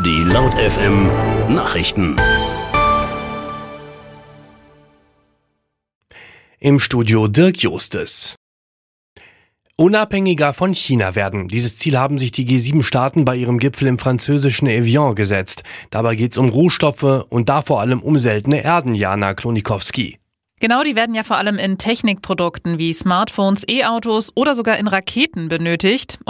Die Laut FM Nachrichten. Im Studio Dirk Justes. Unabhängiger von China werden. Dieses Ziel haben sich die G7-Staaten bei ihrem Gipfel im französischen Evian gesetzt. Dabei geht es um Rohstoffe und da vor allem um seltene Erden, Jana Klonikowski. Genau, die werden ja vor allem in Technikprodukten wie Smartphones, E-Autos oder sogar in Raketen benötigt.